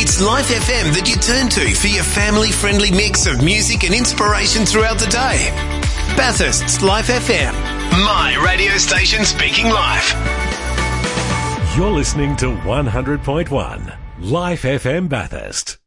It's Life FM that you turn to for your family-friendly mix of music and inspiration throughout the day. Bathurst's Life FM. My radio station speaking life. You're listening to 100.1 Life FM Bathurst.